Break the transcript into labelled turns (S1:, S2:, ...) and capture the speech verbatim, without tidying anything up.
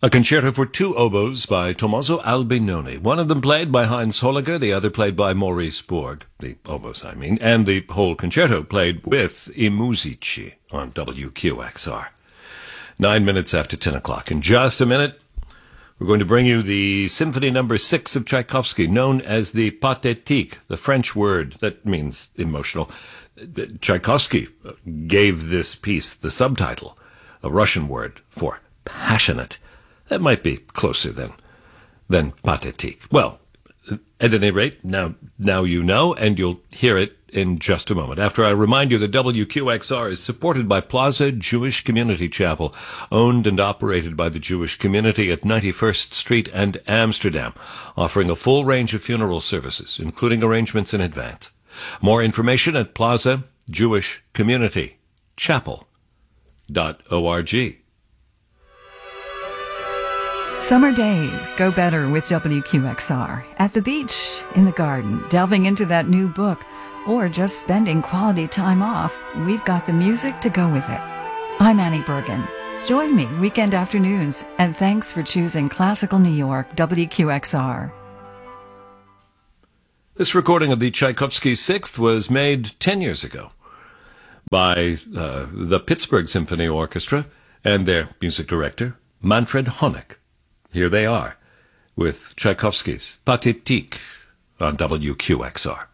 S1: A concerto for two oboes by Tommaso Albinoni. One of them played by Heinz Holliger, the other played by Maurice Borg, the oboes I mean, and the whole concerto played with I Musici on W Q X R. Nine minutes after ten o'clock. In just a minute, we're going to bring you the Symphony Number Six of Tchaikovsky, known as the Pathétique, the French word that means emotional. Tchaikovsky gave this piece the subtitle, a Russian word for passionate. That might be closer than than pathétique. Well, at any rate, now now you know, and you'll hear it in just a moment. After I remind you that W Q X R is supported by Plaza Jewish Community Chapel, owned and operated by the Jewish community at ninety-first Street and Amsterdam, offering a full range of funeral services, including arrangements in advance. More information at plaza jewish community chapel dot org.
S2: Summer days go better with W Q X R. At the beach, in the garden, delving into that new book, or just spending quality time off, we've got the music to go with it. I'm Annie Bergen. Join me weekend afternoons, and thanks for choosing Classical New York W Q X R.
S1: This recording of the Tchaikovsky Sixth was made ten years ago by uh, the Pittsburgh Symphony Orchestra and their music director, Manfred Honeck. Here they are with Tchaikovsky's Pathétique on W Q X R.